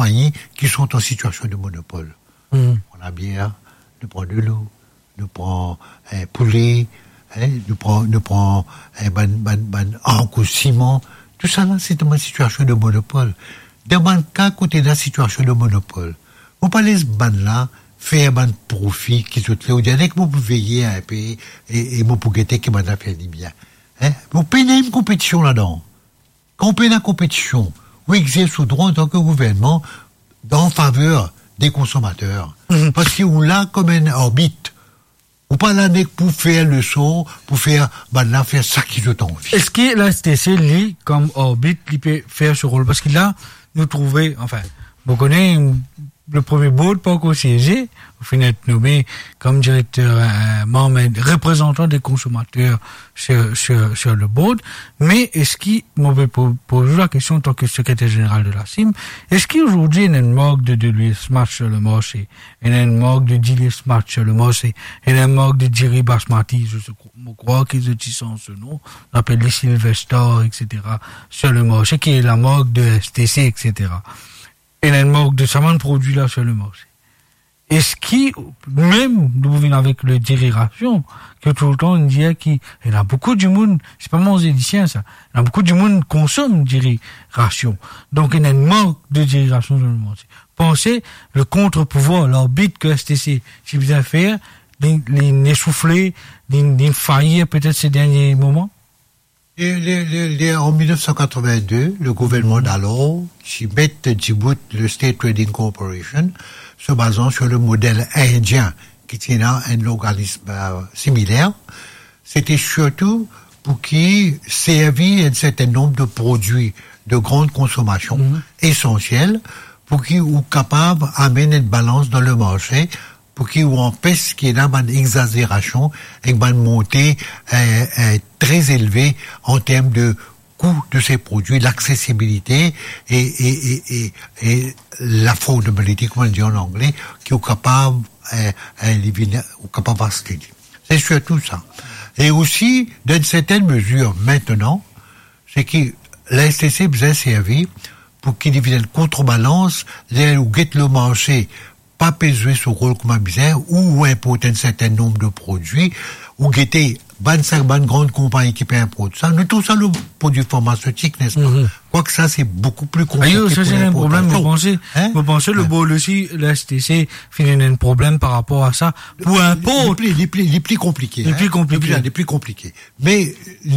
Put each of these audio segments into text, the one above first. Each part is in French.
compagnies qui sont en situation de monopole. Nous prenons la bière, nous prenons de l'eau, nous prenons poulet, nous prenons encre ciment. Tout ça là, c'est une situation de monopole. Dans le cas côté de la situation de monopole, vous parlez de ban là, faire un profit qui se fait au dernier que vous pouvez veiller à un pays et vous pouvez guetter qui m'a fait du bien. Vous payez une compétition là-dedans. Quand on paye la compétition, vous exercez ce droit en tant que gouvernement en faveur des consommateurs. Parce que vous là comme un orbite. Vous pas là pour faire le son, pour faire, là, faire ça qui vous envie. Est-ce que la STC, lui, comme orbite, il peut faire ce rôle? Parce que là, nous trouvons, enfin, vous connaissez le premier board, pas encore siégé, vous finissez d'être nommé comme directeur, membre, représentant des consommateurs sur le board. Mais est-ce qu'il, moi, je pose la question en tant que secrétaire général de la CIM, est-ce qu'aujourd'hui, il y a une marque de Louis Smart sur le marché, il y a une marque de Dilly Smart sur le marché, il y a une marque de Jerry Basmati, je crois qu'ils utilisent ce nom, on appelle les Sylvester, etc., sur le marché, qui est la marque de STC, etc. Il y a une marque de saman produit là sur le marché. Est-ce qu'il, même, nous venons avec le dériration, que tout le temps on dit qu'il y a beaucoup du monde, c'est pas mon édicien ça, il y a beaucoup du monde consomme dériration. Donc il y a une marque de dériration sur le marché. Pensez, le contre-pouvoir, l'orbite que STC, si vous avez fait, l'essouffler, faillir peut-être ces derniers moments? En 1982, le gouvernement d'alors, qui met Djibouti le State Trading Corporation, se basant sur le modèle indien, qui tient un organisme similaire, c'était surtout pour qu'il servît un certain nombre de produits de grande consommation essentiels, pour qu'ils soient capables d'amener une balance dans le marché, pour qu'il empêche qu'il y ait une exagération et une montée très élevée en termes de coût de ces produits, l'accessibilité et l'affordability, comme on dit en anglais, qui est capable d'éliminer. C'est surtout ça. Et aussi, d'une certaine mesure, maintenant, c'est que la STC besoin servir pour qu'il y ait une contrebalance, où guette le marché, pas peser ce rôle comme un bizarre, ou importer un certain nombre de produits, ou guetter bonne grande compagnie qui peut importer ça. Nous, tout ça, le produit pharmaceutique, n'est-ce pas? Quoique ça, c'est beaucoup plus compliqué. Ça, c'est un problème. Vous pensez, le bol aussi, la STC, finit un problème par rapport à ça. Pour un pot. Les plus compliqués. Les plus compliqués. Mais,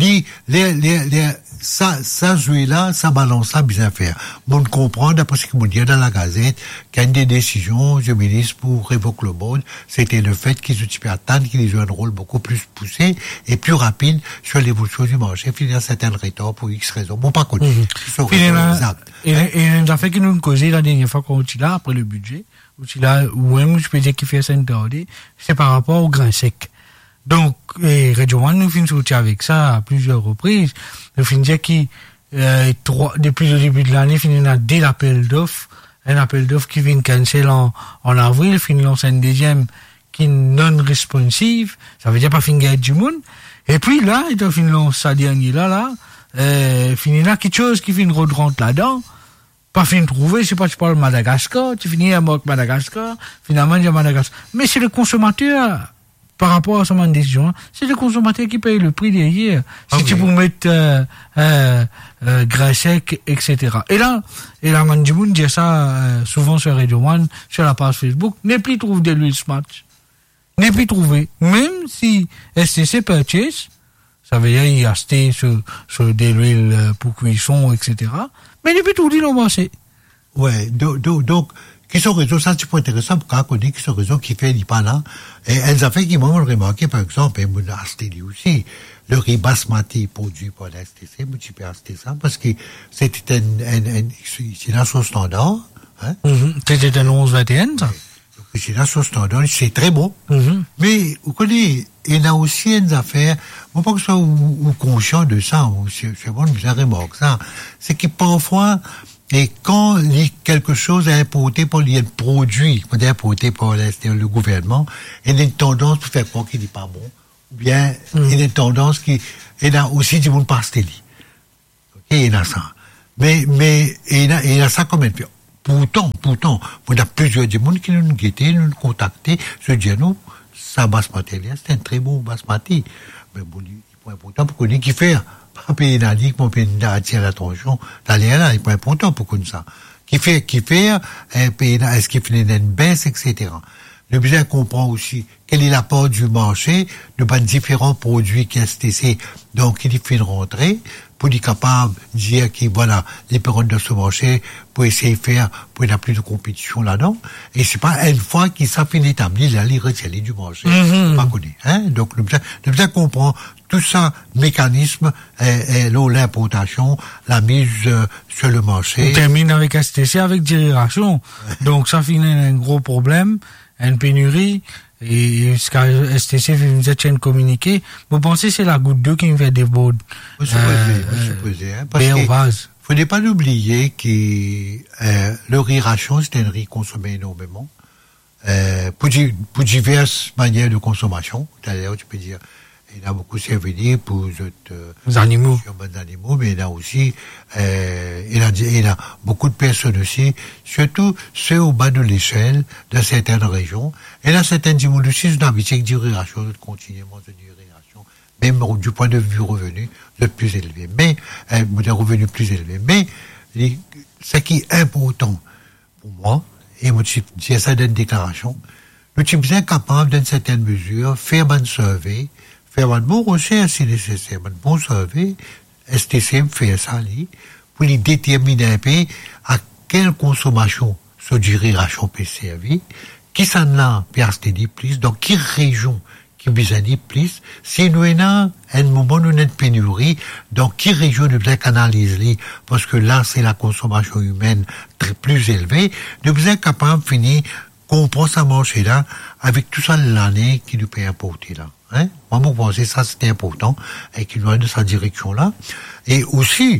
ça jouer là, ça balance là, bien faire. On comprend, d'après ce qu'on dit dans la Gazette, qu'il y a des décisions du ministre pour révoquer le board, c'était le fait qu'ils ont attendre qu'ils jouent un rôle beaucoup plus poussé et plus rapide sur l'évolution du marché, finir certaines rétorts pour X raisons. Bon, par contre, et nous avons fait que nous causer la dernière fois qu'on est là, après le budget, ou même, je peux dire qu'il fait ça c'est par rapport au grain sec. Donc, Radio One nous finit sortir avec ça à plusieurs reprises. Nous finit dire qu'il, depuis le début de l'année, finit à dès l'appel d'offres, un appel d'offres qui vient cancel en avril, finit lancer un deuxième qui est non-responsive, ça veut dire pas finir du monde. Et puis là, il a fini lancer ça dernier là, fini là, quelque chose qui finit rentre là-dedans, pas fini trouver, je sais pas, tu parles de Madagascar, tu finis à Madagascar, finalement, il y a Madagascar. Mais c'est le consommateur, par rapport à sa décision, c'est le consommateur qui paye le prix derrière. Si tu peux mettre grain sec, etc. Et là, Mandimoun dit ça souvent sur Radio One, sur la page Facebook, n'est plus trouvé de l'huile Smart. N'est plus trouvé. Même si STC purchase, ça veut dire qu'il y a acheté sur de l'huile pour cuisson, etc. Mais n'est plus trouvé dans le marché. Ouais, donc, qui sont raisons, ça c'est pas intéressant pour qu'on dit qui sont raisons qui fait pas là. Et elles ont fait qui m'ont remarqué, par exemple, et mon acheté aussi, le riz basmati produit par la STC, moi tu peux acheter ça parce que c'était c'est la sauce standard, hein. C'était un 11-21, ça. C'est la sauce standard, c'est très bon. Mais, vous connaissez, il y a aussi une affaire, moi pas que je sois conscient de ça, c'est bon, je remarque ça, c'est que parfois, et quand quelque chose est importé par les produits, quand est importé par le gouvernement, il y a une tendance pour faire croire qu'il n'est pas bon, ou bien il y a une tendance il y a aussi du monde pastelli. Ok, il y a ça. Mais il y a ça quand même. pourtant, on a plusieurs gens qui nous guettent, nous contactent, se disent, nous, ça basmati, c'est un très bon basmati. Mais bon, il est important pour qu'on ait qui faire. Pas payer d'année, pour payer d'attirer l'attention, d'aller là, il est pas important pour qu'on ça. Qui fait, payer, est-ce qu'il fait une baisse, etc. Le besoin comprend aussi quel est l'apport du marché de différents produits qui STC, donc il fait une rentrée, pour être capable de dire qu'il voilà, les périodes de ce marché, pour essayer de faire, pour qu'il n'y ait plus de compétition là-dedans. Et c'est pas une fois qu'il s'est fait établir, là, les retirer du marché. Pas connu, hein. Donc, le besoin comprend tout ça, mécanisme, l'importation, la mise sur le marché. On termine avec STC, avec dérivation. Donc, ça finit un gros problème, une pénurie, et ce qu'a STC vous êtes chaîne communiquée, vous pensez que c'est la goutte d'eau qui me fait déborder? Supposé, hein, parce que faudrait pas l'oublier que le riz ration, c'est un riz consommé énormément, pour diverses manières de consommation. D'ailleurs, tu peux dire, il a beaucoup servi pour les animaux, mais il a aussi, il a beaucoup de personnes aussi, surtout ceux au bas de l'échelle de certaines régions. Et là, certaines diminutions aussi, d'habitude, d'irrigation, de continuellement de irrigation, même du point de vue revenu, de plus élevé. Mais, des revenus plus élevés. Mais, ce qui est important pour moi, et moi, je dis ça dans une déclaration, nous sommes bien capables, dans certaines mesures, faire un survey, faire un bon recherche si nécessaire, un bon survey, STC fait ça, pour lui déterminer un peu à quelle consommation ce irrigation peut servir, qui s'en a perdu plus, dans quelle région qui besoin de plus, si nous avons un moment où nous avons une pénurie, dans quelle région nous devons canaliser, parce que là, c'est la consommation humaine plus élevée, nous sommes capables de finir, comprendre ça marché là, avec tout ça l'année qui nous peut apporter là. Hein? Moi, je pense que ça, c'était important, et qu'il doit être de sa direction-là. Et aussi,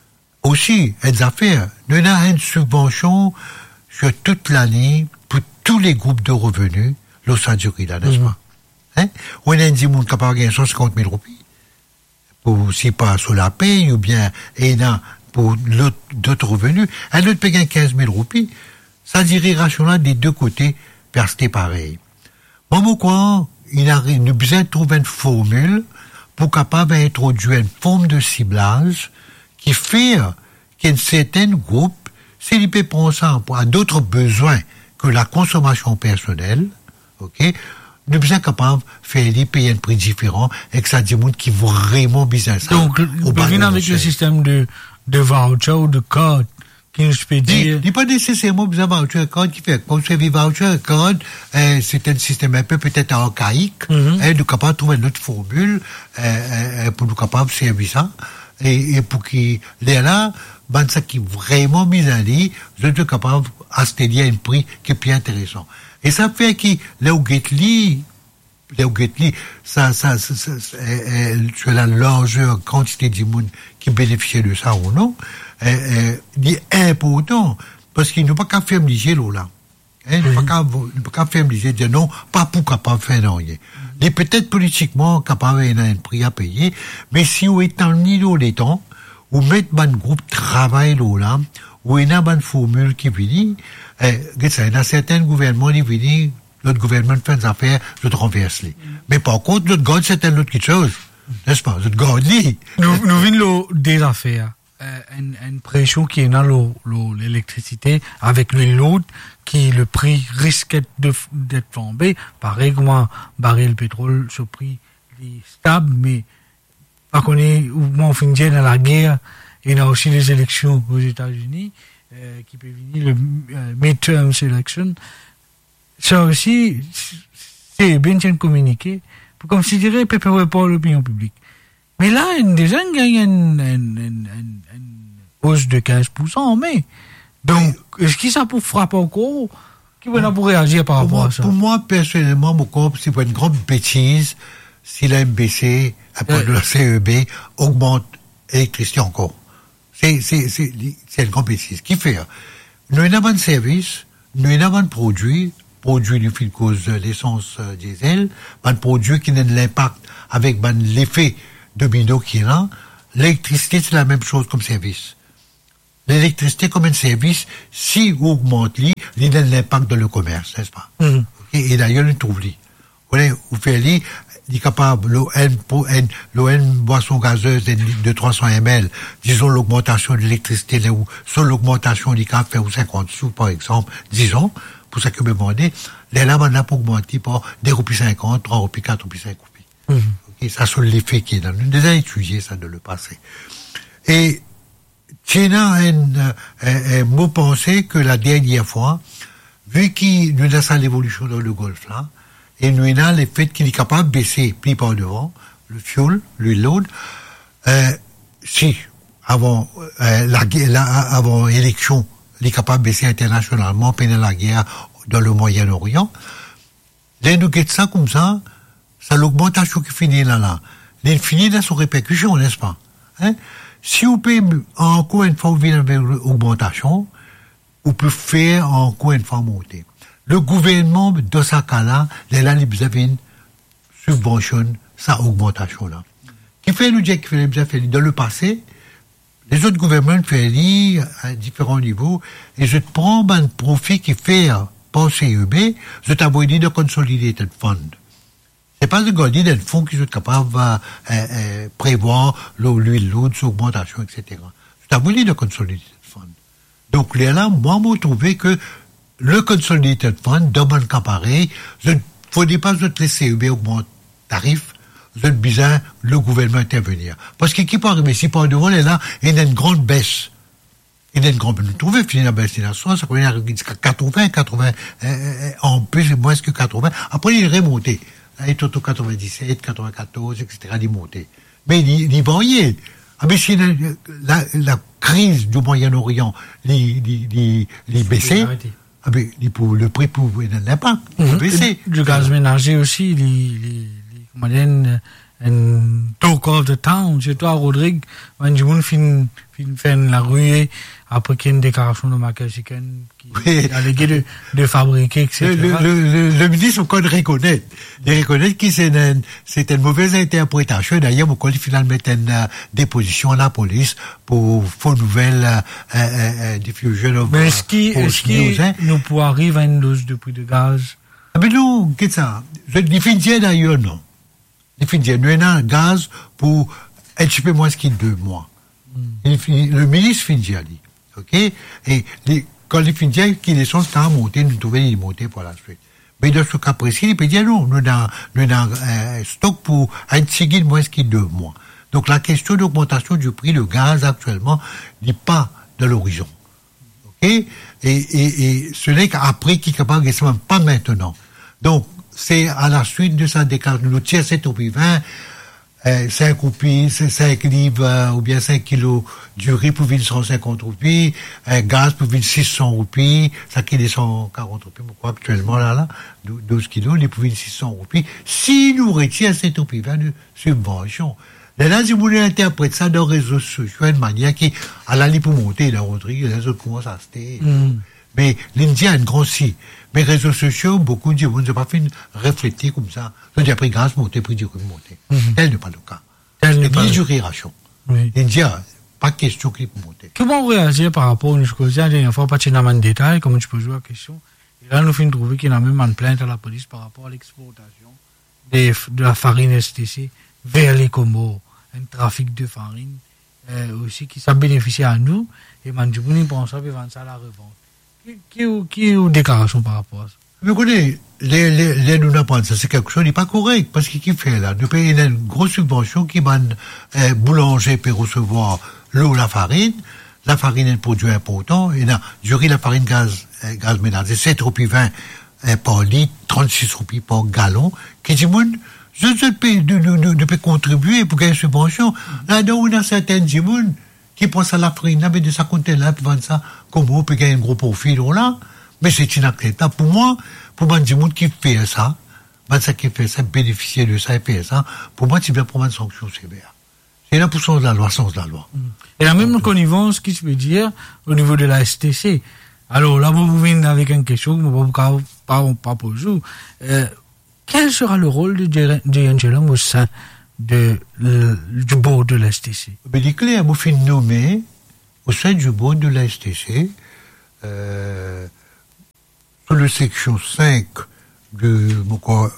les affaires, nous avons une subvention sur toute l'année pour tous les groupes de revenus, l'Ossaduri, là, n'est-ce pas? Hein? On a dit, moun capable de gagner 150 000 roupies, pour, si pas sur la paye, ou bien, et là, pour d'autres revenus, un autre peut gagner 15 000 roupies. Ça dirait là des deux côtés, parce que c'est pareil. Moi, quoi, il a besoin de trouver une formule pour capable d'introduire une forme de ciblage qui fait qu'un certain groupe, s'il peut prendre ça à d'autres besoins que la consommation personnelle, ok, nous sommes capables de faire les payer un prix différent et que ça dit monde qui vraiment besoin ça. Donc, on peut venir avec le système de voucher ou de code. Il n'est pas nécessairement besoin de voucher code qui fait. Quand je fais voucher code, c'est un système un peu peut-être archaïque, de capable de trouver une autre formule, pour nous capable de servir ça, et pour qu'il est là, ben, ça qui est vraiment mis à lui, je suis capable d'acheter un prix qui est plus intéressant. Et ça fait que, là où ça, sur la largeur, quantité de monde qui bénéficie de ça ou non, il est important, parce qu'il ne peut pas qu'à faire l'IG, là. Il ne peut pas qu'à faire l'IG, dire non, pas pour capable de faire rien. Il est peut-être politiquement capable d'un prix à payer, mais si on est en niveau des temps, ou mettre un groupe travail là, ou il y a une formule qui finit, il y a certains gouvernements qui finissent, l'autre gouvernement fait des affaires, l'autre renverse les. Mais par contre, l'autre garde, c'est une autre chose. N'est-ce pas? L'autre garde les. Nous venons des affaires. Une pression qui est dans l'électricité avec l'autre qui le prix risque d'être flambé. Pareil comme un baril de pétrole, ce prix est stable, mais par contre, on finit dans la guerre, et il y a aussi les élections aux États-Unis, qui peuvent venir, le midterm election. Ça aussi, c'est bien communiqué, pour considérer préparer pour l'opinion publique. Mais là, déjà, il y a une hausse de 15% en mai. Donc, est-ce que ça pour frapper encore? Qui va pour réagir par rapport à ça? Pour moi, personnellement, c'est pas une grande bêtise si la MBC, après de la CEB, augmente l'électricité encore. C'est une grande bêtise. Qui fait? Nous avons un service, nous avons un produit du fil cause l'essence diesel, un produit qui n'a de l'impact avec l'effet domino qui est là. L'électricité, c'est la même chose comme service. l'électricité comme un service, si on augmente il a l'impact dans le commerce, n'est-ce pas? Okay? Et d'ailleurs, on trouve vous faites il est capable, l'ON boisson gazeuse de 300 ml, disons l'augmentation de l'électricité, ou sur l'augmentation du café ou 50 sous, par exemple, disons, pour ça que me demandez, là, maintenant, pour augmenter par des roupies 50, 3 roupies, 4 roupies, 5 roupies. Okay? Ça, c'est l'effet qui est dans nous. Déjà étudié ça de le passé. Et, tiens, un mot pensé que la dernière fois, vu qu'il nous a ça l'évolution dans le Golfe, là, et nous avons le fait qu'il est capable de baisser plus par devant, le fuel, l'huile lourde, si, avant, avant élection, il est capable de baisser internationalement pendant la guerre dans le Moyen-Orient. Là, nous guettons ça comme ça, l'augmentation qui finit là, il finit dans son répercussion, n'est-ce pas? Hein? Si vous pouvez encore une fois venir avec l'augmentation, vous pouvez faire encore une fois monter. Le gouvernement, dans ce cas-là, là, vous avez une subvention, sa augmentation-là. Qui fait nous dire qu'il fait dans le passé, les autres gouvernements font à différents niveaux, et je prends un profit qui fait par CEB, je t'avoue dit de Consolidated Fund. C'est pas de garder des fonds qui sont capables de prévoir l'huile lourde, l'augmentation, etc. Je t'avoue dit de Consolidated Fund. Donc là, moi, j'ai trouvé que le Consolidated Fund demande qu'à pareil, il ne faudrait pas que les CEB augmentent tarifs, il besoin le gouvernement intervenir. Parce que qui peut arriver, si par devant là, il y a une grande baisse. Il y a une grande baisse. Nous trouvons, finir la baisse, ça peut aller jusqu'à 80, en plus, moins que 80. Après, il est remonté. Il est autour 97, 94, etc., il est monté. Mais il va rien. Ah, mais si la crise du Moyen-Orient, il baissé, ah, mais le prix pour l'impact, il baissé. Du gaz ménager aussi, comment dire, un talk of the town, chez toi, Rodrigue, quand du monde fait la ruée, après qu'il y ait une déclaration de Michael Chicken, qui a légué de fabriquer, etc. Le ministre, on reconnaît. Il reconnaît que c'est une mauvaise interprétation. D'ailleurs, on finalement mettre une déposition à la police pour faux nouvelles, diffusion of. Mais est-ce qu'il nous peut arriver à une dose de prix de gaz? Ah, mais non, qu'est-ce que ça? Je définis d'ailleurs, non. Définis, nous avons un gaz pour un petit peu moins qu'il 2 mois. Le ministre finit à lui. OK? Et quand il finit, qu'il est censé monter, nous trouvons les monter pour la suite. Mais dans ce cas précis, il peut dire non, nous avons un stock pour un petit moins qu'il 2 mois. Donc la question d'augmentation du prix de gaz actuellement n'est pas de l'horizon. OK? Et ce n'est qu'après qu'il est capable de même pas maintenant. Donc, c'est à la suite de sa déclaration. Nous tirons 7 roupies 20, 5 roupies, 5 livres, ou bien 5 kilos du riz pour 150 roupies, gaz pour 600 roupies, ça qui est 140 roupies, pourquoi actuellement là, 12 kilos, il pour 600 roupies. Si nous retirons 7 roupies 20 de subvention, là, si vous voulez interpréter ça dans les réseaux sociaux, d'une manière qui, à la limite pour monter, là, Rodrigue, les autres commencent à se taire. Mais l'Indien a une grossie. Mais les réseaux sociaux, beaucoup de gens n'ont pas fait réfléchir comme ça. Ils ont dit après gaz monter, prix du riz monter. Tel n'est pas le cas. Tel n'est pas le cas. Juration. L'Indien, pas de question qu'il peut monter. Comment réagir par rapport à une chose, la dernière fois, pas de détail, comment tu peux jouer à la question. Et là, nous finissons de trouver qu'il y a même une plainte à la police par rapport à l'exportation de la farine STC vers les Comores. Un trafic de farine, aussi, qui ça bénéficie à nous. Et Mandjibouni pense à vendre ça à la revente. Qui est une déclaration par rapport à ça? Vous connaissez, nous n'apprendre ça, c'est quelque chose qui n'est pas correct, parce qu'il fait là, nous payons une grosse subvention qui va, boulanger peut recevoir l'eau, la farine est un produit important, et là, du riz, la farine, gaz ménager, 7 roupies 20, par litre, 36 roupies par gallon, qui dit, je peux contribuer pour gagner une subvention. Là-dedans, on a certaines gens qui pensent à la farine, mais de sa compte là, pour vendre ça, comme on peut gagner un gros profit, là. Mais c'est inacceptable pour moi, pour moi, des gens qui fait ça, ça qui fait ça, bénéficier de ça et fait ça, pour moi, c'est bien pour moi une sanction sévère. C'est 1% de la loi, sens de la loi. Et la même connivence, qui se peut dire, au niveau de la STC. Alors, là, vous venez avec une question, pas pour le jour. Quel sera le rôle de J.N. au sein du board de la STC? Mais il est clair, vous finissez nommer au sein du board de la STC, sur la section 5 de mon corps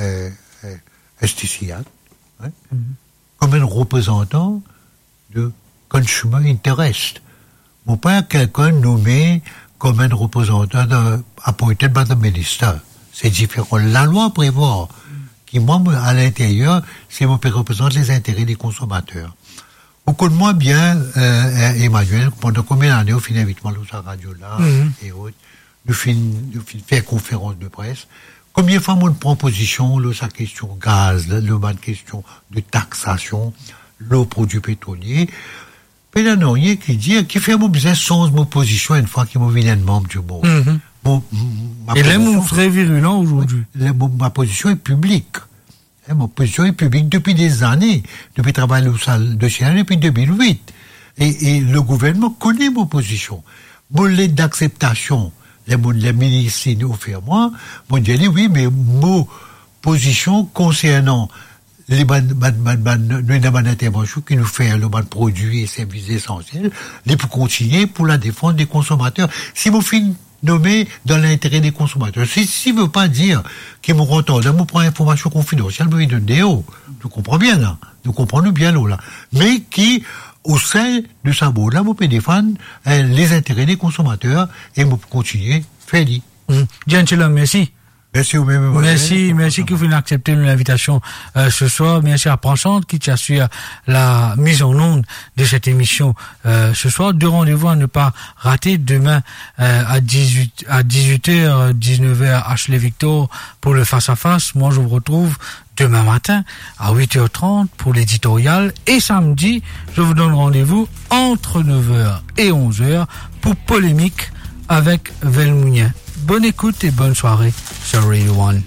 STCA, hein, comme un représentant de Consumer Interest. Mon père, quelqu'un nommé comme un représentant appointé par le ministère. C'est différent. La loi prévoit qui, moi, à l'intérieur, c'est mon père représente les intérêts des consommateurs. Vous connaissez moi bien, Emmanuel, pendant combien d'années on finit avec moi, la radio-là, et autres, nous finissons faire conférence de presse. Combien de fois on prend position, sa question gaz, la question de taxation, le produit pétrolier. Puis là, non, il y a qui dit, qui fait mon business sans mon position une fois qu'il m'a vu un membre du monde. Et là, mon frère virulent aujourd'hui. Ma position est publique. Ma position est publique depuis des années, depuis le travail de Chine, depuis 2008. Et le gouvernement connaît mon position. Mon lettre d'acceptation, les ministres ont fait moi, m'ont dit oui, mais mon position concernant les interventions qui nous fait le produits et services essentiels, les pour continuer pour la défense des consommateurs. Si mon film nommé dans l'intérêt des consommateurs. S'il veut pas dire qu'ils m'ont entendu, moi prend information confidentielle, mais de Néo. Nous comprenons bien, là. Nous comprenons bien, là. Mais qui, au sein de sa boule, là, vous pouvez défendre les intérêts des consommateurs et vous continuer, faites-le. Gentlemen, merci. Merci au même moment. Merci que vous venez accepter l'invitation ce soir. Merci à Prensante qui t'assure la mise en onde de cette émission ce soir. Deux rendez-vous à ne pas rater demain à 18h, 19h à Victor pour le face-à-face. Moi, je vous retrouve demain matin à 8h30 pour l'éditorial. Et samedi, je vous donne rendez-vous entre 9h et 11h pour Polémique avec Velmounien. Bonne écoute et bonne soirée sur Radio One.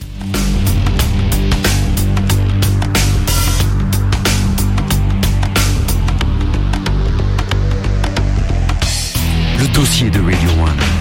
Le dossier de Radio One.